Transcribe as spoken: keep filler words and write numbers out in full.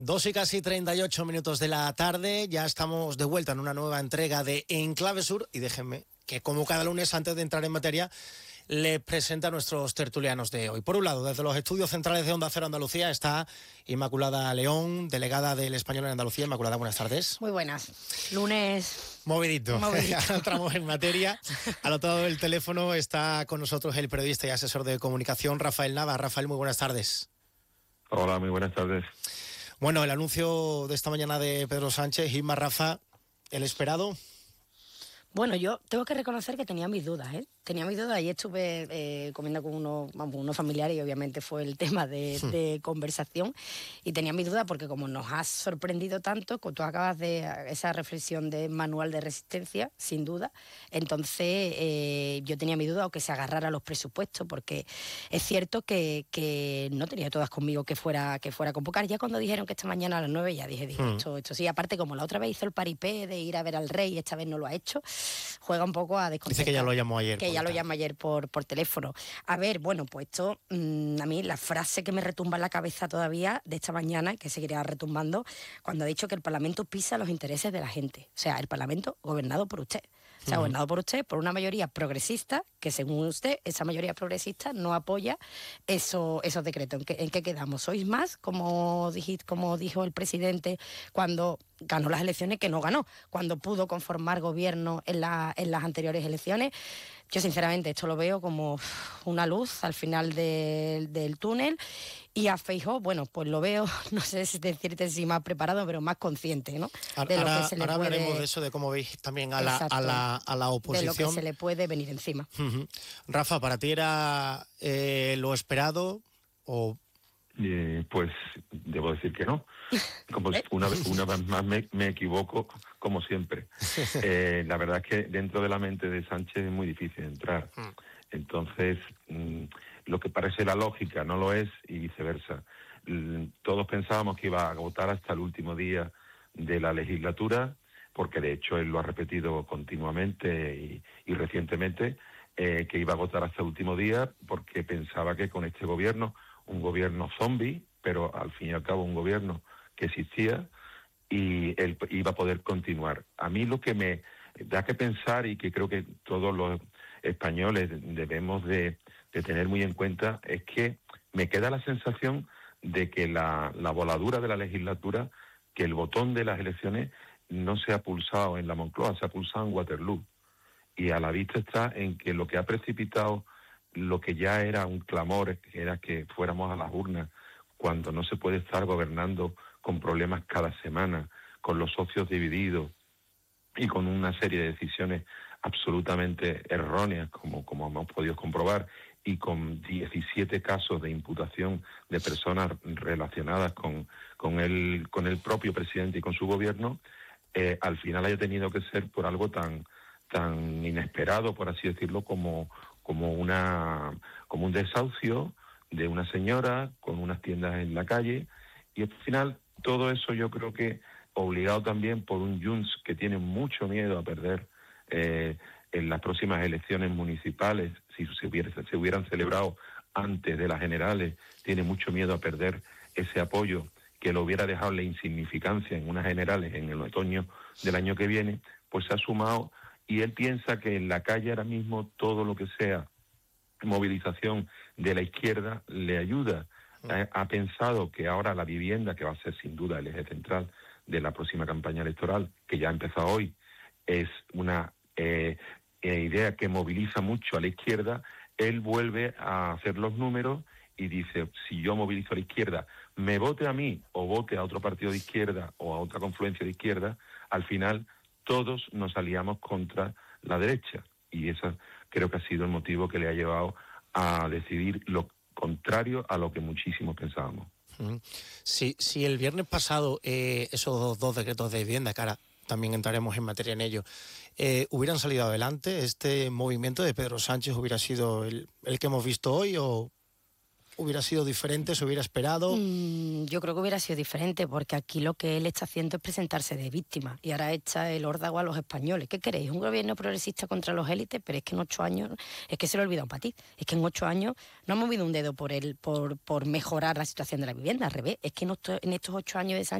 Dos y casi treinta y ocho minutos de la tarde, ya estamos de vuelta en una nueva entrega de Enclave Sur y déjenme que como cada lunes antes de entrar en materia les presenta a nuestros tertulianos de hoy. Por un lado, desde los estudios centrales de Onda Cero Andalucía está Inmaculada León, delegada del Español en Andalucía. Inmaculada, buenas tardes. Muy buenas. Lunes... Movidito. Movidito. Ya entramos en materia. Al otro lado del teléfono está con nosotros el periodista y asesor de comunicación Rafael Nava. Rafael, muy buenas tardes. Hola, muy buenas tardes. Bueno, el anuncio de esta mañana de Pedro Sánchez, Inma, Rafa, ¿el esperado? Bueno, yo tengo que reconocer que tenía mis dudas, ¿eh? Tenía mis dudas y estuve eh, comiendo con unos, vamos, unos familiares y obviamente fue el tema de, sí. de conversación y tenía mis dudas porque como nos has sorprendido tanto, como tú acabas de esa reflexión de manual de resistencia, sin duda, entonces eh, yo tenía mis dudas o que se agarrara a los presupuestos porque es cierto que, que no tenía todas conmigo que fuera, que fuera a convocar. Ya cuando dijeron que esta mañana a las nueve ya dije, dije mm. esto, esto sí, aparte como la otra vez hizo el paripé de ir a ver al rey y esta vez no lo ha hecho, juega un poco a desconcertar. Dice que ya lo llamó ayer. Que ya lo llamó ayer por, por teléfono. A ver, bueno, pues esto, mmm, a mí la frase que me retumba en la cabeza todavía de esta mañana, que seguirá retumbando, cuando ha dicho que el Parlamento pisa los intereses de la gente. O sea, el Parlamento gobernado por usted. O sea, uh-huh. gobernado por usted, por una mayoría progresista, que según usted, esa mayoría progresista no apoya eso, esos decretos. ¿En qué, en qué quedamos? ¿Sois más, como, dijiste, como dijo el presidente cuando ganó las elecciones, que no ganó, cuando pudo conformar gobierno en, la, en las anteriores elecciones? Yo sinceramente esto lo veo como una luz al final de, del túnel y a Feijóo, bueno, pues lo veo, no sé si decirte si más preparado, pero más consciente, ¿no? De ahora, lo que se le ahora puede... hablaremos de eso, de cómo veis también a la, a la, a la oposición. De lo que se le puede venir encima. Uh-huh. Rafa, ¿para ti era eh, lo esperado o...? Eh, pues debo decir que no. Como una vez, una vez más me, me equivoco, como siempre. Eh, la verdad es que dentro de la mente de Sánchez es muy difícil entrar. Entonces, mmm, lo que parece la lógica no lo es y viceversa. Todos pensábamos que iba a agotar hasta el último día de la legislatura, porque de hecho él lo ha repetido continuamente y, y recientemente, eh, que iba a agotar hasta el último día porque pensaba que con este gobierno, un gobierno zombie, pero al fin y al cabo un gobierno que existía y él iba a poder continuar. A mí lo que me da que pensar y que creo que todos los españoles debemos de, de tener muy en cuenta es que me queda la sensación de que la, la voladura de la legislatura, que el botón de las elecciones no se ha pulsado en la Moncloa, se ha pulsado en Waterloo. Y a la vista está en que lo que ha precipitado lo que ya era un clamor, era que fuéramos a las urnas cuando no se puede estar gobernando con problemas cada semana, con los socios divididos y con una serie de decisiones absolutamente erróneas, como, como hemos podido comprobar, y con diecisiete casos de imputación de personas relacionadas con, con, el, con el propio presidente y con su gobierno, eh, al final haya tenido que ser por algo tan, tan inesperado, por así decirlo, como... como una como un desahucio de una señora con unas tiendas en la calle y al final todo eso yo creo que obligado también por un Junts que tiene mucho miedo a perder eh, en las próximas elecciones municipales, si se, hubiera, se hubieran celebrado antes de las generales, tiene mucho miedo a perder ese apoyo que lo hubiera dejado la insignificancia en unas generales en el otoño del año que viene, pues se ha sumado. Y él piensa que en la calle ahora mismo todo lo que sea movilización de la izquierda le ayuda. Ha, ha pensado que ahora la vivienda, que va a ser sin duda el eje central de la próxima campaña electoral, que ya ha empezado hoy, es una eh, eh, idea que moviliza mucho a la izquierda. Él vuelve a hacer los números y dice, si yo movilizo a la izquierda, me vote a mí o vote a otro partido de izquierda o a otra confluencia de izquierda, al final todos nos aliamos contra la derecha y eso creo que ha sido el motivo que le ha llevado a decidir lo contrario a lo que muchísimos pensábamos. Sí, si el viernes pasado eh, esos dos decretos de vivienda, que ahora también entraremos en materia en ello, eh, hubieran salido adelante, este movimiento de Pedro Sánchez hubiera sido el, el que hemos visto hoy o, hubiera sido diferente, se hubiera esperado? Mm, yo creo que hubiera sido diferente, porque aquí lo que él está haciendo es presentarse de víctima y ahora echa el órdago a los españoles. ¿Qué queréis? ¿Un gobierno progresista contra los élites? Pero es que en ocho años, es que se lo he olvidado para ti, es que en ocho años no ha movido un dedo por él, por, por mejorar la situación de la vivienda, al revés, es que en estos, en estos ocho años de Sánchez